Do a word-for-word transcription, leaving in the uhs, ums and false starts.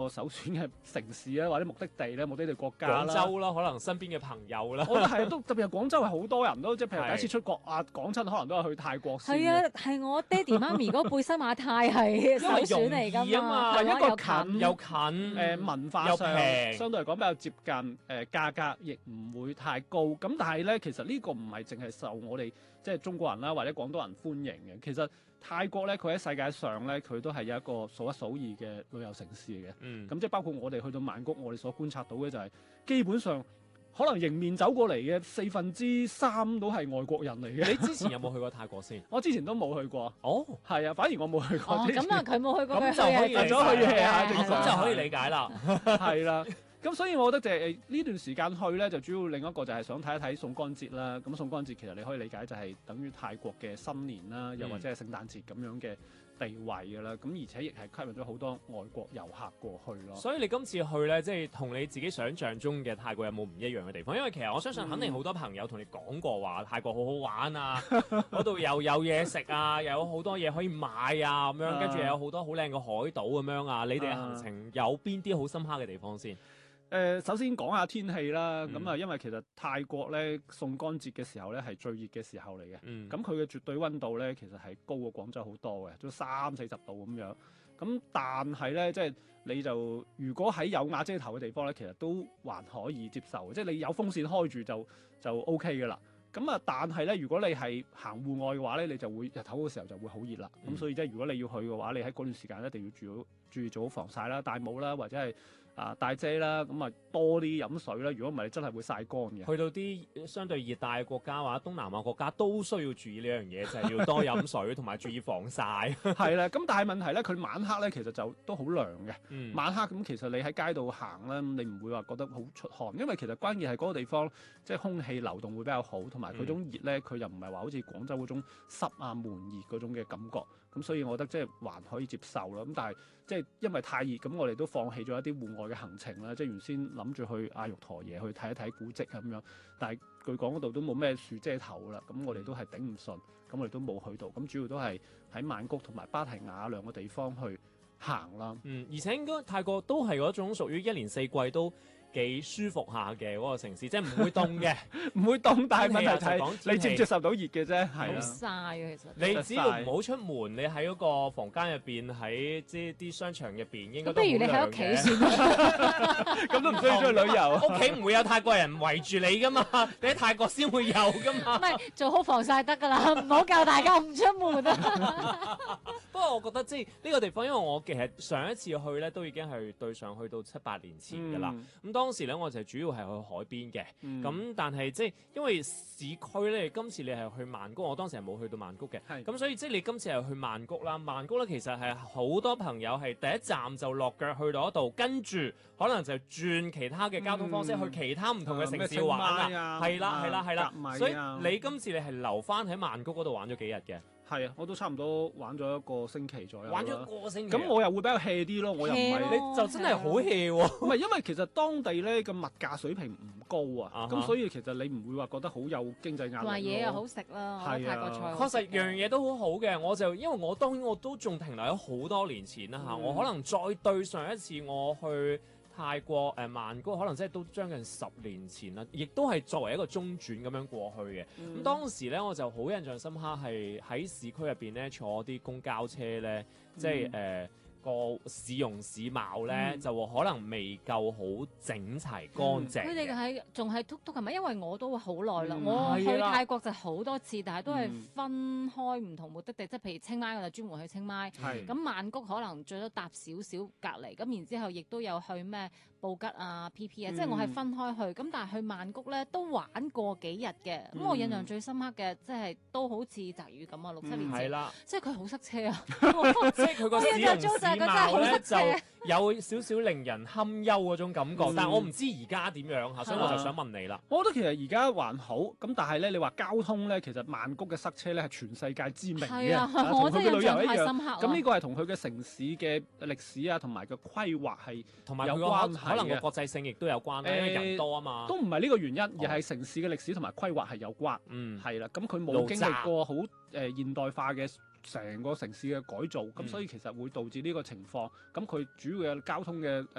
首選嘅城市啊，或者目的地咧，目的地國家啦。 廣州啦，可能身邊嘅朋友啦。 我覺得係都特別係廣州係好多人都即係譬如第一次出國啊，講親可能都係去泰國先。 係啊，係我爹哋媽咪嗰貝辛馬泰係首選嚟㗎因為容易啊嘛係一個又近又近， 誒文化上又平相對嚟講比較接近，誒價格亦唔會太高。咁但係咧，其實呢個唔係淨係受我哋即係中國人啦，或者廣東人歡迎嘅。其實泰國咧，佢喺世界上咧，佢都係有一個數一數二嘅旅遊城市嚟嘅。 嗯， 咁即係包括我哋去到曼谷，我哋所觀察到嘅就係、基本上可能迎面走過嚟嘅四分之三都係外國人嚟嘅。 你之前有冇去過泰國先？ 我之前都冇去過， 哦， 係啊，反而我冇去過。 哦，咁啊，佢冇去過， 咁佢就可以去咗去嘅係正常咁就可以理解啦。 係啦。咁所以我覺得就係呢段時間去咧，就主要另一個就係想睇一睇送乾節啦。咁送乾節其實你可以理解就係等於泰國嘅新年啦，又或者係聖誕節咁樣嘅地位㗎啦。咁而且亦係吸引咗好多外國遊客過去咯。 所以你今次去咧，即係同你自己想象中嘅泰國有冇唔一樣嘅地方？因為其實我相信肯定好多朋友同你講過話泰國好好玩啊，嗰度又有嘢食啊，又有好多嘢可以買啊，咁樣跟住又有好多好靚嘅海島咁樣啊。你哋嘅行程有邊啲好深刻嘅地方先？ 誒、呃，首先講下天氣啦。咁啊、 嗯， 因為其實泰國咧送乾節嘅時候咧係最熱嘅時候嚟嘅。 嗯， 咁佢嘅絕對溫度咧其實係高過廣州好多嘅，都三四十度咁樣。咁但係咧，即係你就如果喺有瓦遮頭嘅地方咧，其實都還可以接受，即係你有風扇開住就就 O K 嘅啦。咁啊，但係咧，如果你係行戶外嘅話咧，你就會日頭嘅時候就會好熱啦。咁、 嗯、 所以即係如果你要去嘅話，你喺嗰段時間一定要注注意做好防曬啦、戴帽啦，或者係啊帶遮啦。咁啊多啲飲水啦。如果唔係，你真係會曬乾嘅。 去到啲相對熱帶嘅國家或者東南亞國家都需要注意呢樣嘢，就係、是、要多飲水同埋注意防曬。 係啦，咁但係問題咧，佢晚黑咧其實就都好涼嘅。 嗯、 晚黑咁其實你喺街度行咧，你唔會話覺得好出汗，因為其實關鍵係嗰個地方即係空氣流動會比較好，同埋佢種熱咧，佢又唔係話好似廣州嗰種濕啊悶熱嗰種嘅感覺。咁所以我覺得即係還可以接受咯。咁但係即係因為太熱，咁我哋都放棄咗一啲戶外嘅行程啦。即係原先諗住去阿育陀耶去睇一睇古蹟咁樣，但係據講嗰度都冇咩樹遮頭啦。咁我哋都係頂唔順，咁我哋都冇去到。咁主要都係喺曼谷同埋芭提雅兩個地方去行啦。 嗯，而且應該泰國都係嗰種屬於一年四季都幾舒服下嘅嗰個城市，即係唔會凍嘅， 唔會凍，但係問題天氣啊係就講天氣你接唔接受到熱嘅啫，係好啊。 曬嘅其實。 你只要唔好出門，你喺嗰個房間入邊，喺即係啲商場入邊，應該咁不如你喺屋企算啦。 咁都唔需要出去旅遊。 屋企唔會有泰國人圍住你噶嘛，你喺泰國先會有噶嘛。 唔係做好防曬得㗎啦，唔好教大家唔出門啊。 不過我覺得即係呢個地方，因為我其實上一次去咧都已經係對上去到七八年前㗎啦。咁、 嗯、 當時咧我就主要係去海邊嘅。咁、嗯、但係即係因為市區咧，今次你係去曼谷，我當時係冇去到曼谷嘅。咁所以即係你今次係去曼谷啦。曼谷咧其實係好多朋友係第一站就落腳去到嗰度，跟住可能就轉其他嘅交通方式、嗯、去其他唔同嘅城市玩啊。係啦係啦係啦。所以你今次你係留翻喺曼谷嗰度玩咗幾日嘅？ 係啊，我都差唔多玩咗一個星期左右。玩咗一個星期， 咁我又會比較 hea 啲咯，我又唔係你就真係好 hea 喎。 唔係因為其實當地咧個物價水平唔高啊，咁、uh huh. 所以其實你唔會話覺得好有經濟壓力。 話嘢又好食啦，泰國菜。 確實樣樣嘢都好好嘅，我就因為我當然我都仲停留喺好多年前啦嚇，嗯、我可能再對上一次我去泰國誒、呃、曼谷，可能真係都將近十年前啦，亦都係作為一個中轉咁樣過去嘅。咁、嗯、當時咧我就好印象深刻，係喺市區入邊咧坐啲公交車咧，即係誒。嗯呃個市容市貌咧、嗯、就可能未夠好整齊乾淨。 佢哋係仲係突突係咪？因為我都好耐啦， 嗯、 我去泰國就好多次，但係都係分開唔同目的地，即係、嗯、譬如清邁我就專門去清邁，咁是曼谷可能最多搭少少隔離，咁然之後亦都有去咩布吉啊、P P 啊，嗯、即係我係分開去。咁但係去曼谷咧都玩過幾日嘅。咁、嗯、我印象最深刻嘅即係都好似澤宇咁啊，六七年前， 嗯、 即係佢好塞車啊， 即係佢個市容市貌咧就有少少令人堪憂嗰種感覺，嗯、但係我唔知而家點樣嚇，所以我就想問你啦。 我覺得其實而家還好，咁但係咧，你話交通咧，其實曼谷嘅塞車咧係全世界知名嘅，同佢嘅旅遊一樣。咁呢個係同佢嘅城市嘅歷史啊，同埋個規劃係同埋有關係嘅。 可能個國際性亦都有關，因為人多啊嘛。 都唔係呢個原因，而係城市嘅歷史同埋規劃係有關。嗯，係啦，咁佢冇經歷過好誒現代化嘅成個城市嘅改造，咁、嗯、所以其實會導致呢個情況。咁佢主要嘅交通嘅